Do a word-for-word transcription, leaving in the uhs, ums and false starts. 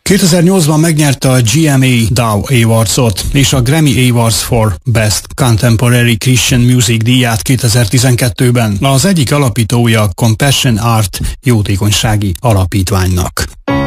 kétezer-nyolcban megnyerte a G M A Dow Awards-ot és a Grammy Awards for Best Contemporary Christian Music díját kétezer-tizenkettőben. Az egyik alapítója a Compassion Art jótékonysági alapítványnak.